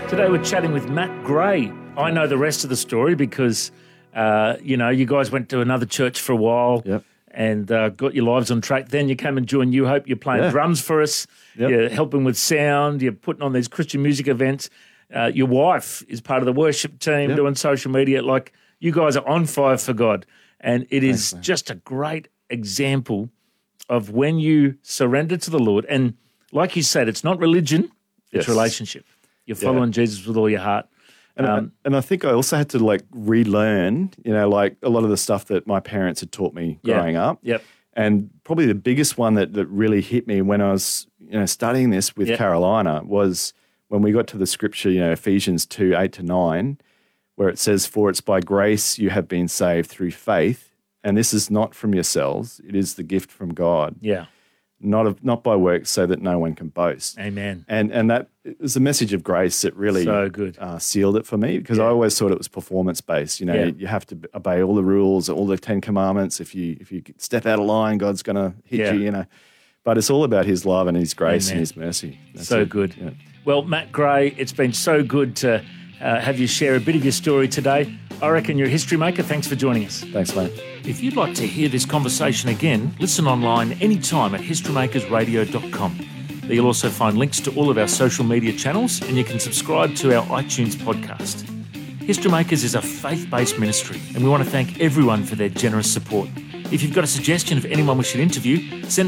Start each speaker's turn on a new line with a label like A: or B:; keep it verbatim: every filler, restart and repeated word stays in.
A: Today we're chatting with Matt Gray. I know the rest of the story because, uh, you know, you guys went to another church for a while
B: Yep.
A: and uh, got your lives on track. Then you came and joined New Hope. You're playing
B: Yeah.
A: drums for us.
B: Yep.
A: You're helping with sound. You're putting on these Christian music events. Uh, your wife is part of the worship team,
B: Yep.
A: doing social media. Like, you guys are on fire for God. And it is
B: Thanks, man.
A: just a great example of when you surrender to the Lord. And like you said, it's not religion, it's
B: Yes.
A: relationship. You're following Jesus with all your heart.
B: And,
A: Um,
B: I, and I think I also had to like relearn, you know, like a lot of the stuff that my parents had taught me
A: Yeah.
B: growing up.
A: Yep.
B: And probably the biggest one that, that really hit me when I was, you know, studying this with
A: Yep.
B: Carolina was when we got to the scripture, you know, Ephesians two, eight to nine, where it says, "For it's by grace you have been saved through faith, and this is not from yourselves, it is the gift from God,
A: yeah.
B: not of, not by works, so that no one can boast."
A: Amen.
B: And and that is a message of grace that really
A: So good.
B: Uh, sealed it for me, because
A: Yeah.
B: I always thought it was performance based. You know,
A: Yeah.
B: you have to obey all the rules, all the Ten Commandments. If you if you step out of line, God's going to hit
A: Yeah.
B: you. You know, but it's all about His love and His grace
A: Amen.
B: and His mercy. That's
A: So
B: it.
A: good.
B: Yeah.
A: Well, Matt Gray, it's been so good to uh, have you share a bit of your story today. I reckon you're a history maker. Thanks for joining us.
B: Thanks, mate.
A: If you'd like to hear this conversation again, listen online anytime at history makers radio dot com. There you'll also find links to all of our social media channels, and you can subscribe to our iTunes podcast. History Makers is a faith-based ministry, and we want to thank everyone for their generous support. If you've got a suggestion of anyone we should interview, send